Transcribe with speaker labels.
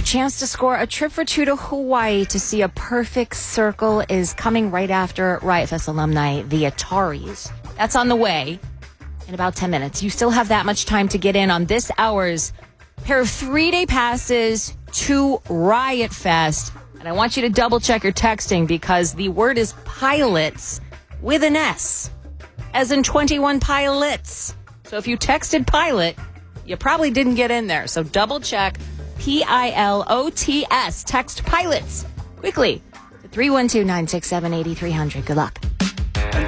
Speaker 1: chance to score a trip for two to Hawaii to see a perfect circle is coming right after Riot Fest alumni, the Ataris. That's on the way in about 10 minutes. You still have that much time to get in on this hour's pair of 3-day passes to Riot Fest. And I want you to double check your texting because the word is pilots with an S, as in 21 pilots. So if you texted pilot, you probably didn't get in there. So double check PILOTS. Text pilots quickly to 312-967-8300. Good luck.